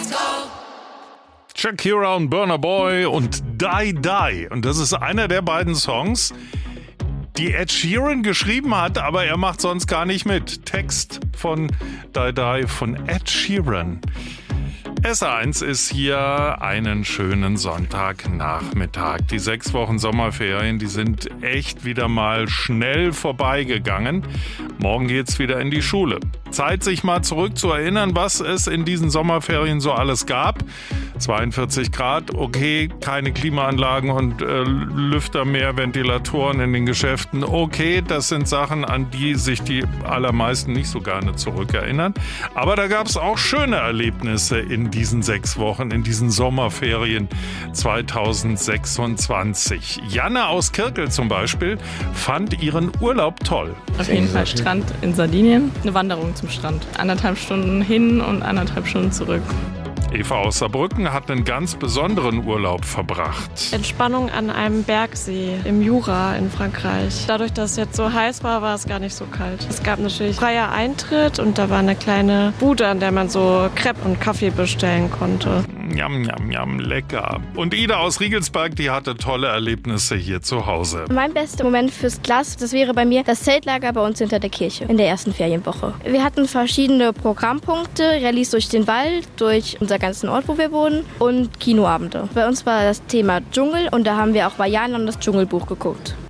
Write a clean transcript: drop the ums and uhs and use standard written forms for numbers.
Shakira und Burna Boy und Die Die. Und das ist einer der beiden Songs, die Ed Sheeran geschrieben hat, aber er macht sonst gar nicht mit. Text von Die Die von Ed Sheeran. SR1 ist hier einen schönen Sonntagnachmittag. Die 6 Wochen Sommerferien, die sind echt wieder mal schnell vorbeigegangen. Morgen geht's wieder in die Schule. Zeit, sich mal zurück zu erinnern, was es in diesen Sommerferien so alles gab. 42 Grad, okay, keine Klimaanlagen und Lüfter mehr, Ventilatoren in den Geschäften. Okay, das sind Sachen, an die sich die allermeisten nicht so gerne zurückerinnern. Aber da gab es auch schöne Erlebnisse in diesen 6 Wochen, in diesen Sommerferien 2026. Janne aus Kirkel zum Beispiel fand ihren Urlaub toll. Auf jeden Fall Strand in Sardinien, eine Wanderung zum Strand. 1,5 Stunden hin und 1,5 Stunden zurück. Eva aus Saarbrücken hat einen ganz besonderen Urlaub verbracht. Entspannung an einem Bergsee im Jura in Frankreich. Dadurch, dass es jetzt so heiß war, war es gar nicht so kalt. Es gab natürlich freier Eintritt und da war eine kleine Bude, an der man so Crepe und Kaffee bestellen konnte. Jam, jam, jam, lecker. Und Ida aus Riegelsberg, die hatte tolle Erlebnisse hier zu Hause. Mein bester Moment fürs Glas, das wäre bei mir das Zeltlager bei uns hinter der Kirche in der ersten Ferienwoche. Wir hatten verschiedene Programmpunkte, Rallyes durch den Wald, durch unser ganzen Ort, wo wir wohnen, und Kinoabende. Bei uns war das Thema Dschungel und da haben wir auch bei Jana und das Dschungelbuch geguckt.